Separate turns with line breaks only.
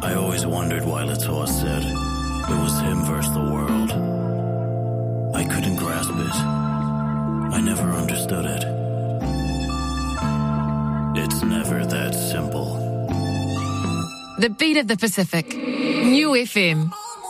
I always wondered why Latour said it was him versus the world. I couldn't grasp it. I never understood it. It's never that simple.
The beat of the Pacific. New FM.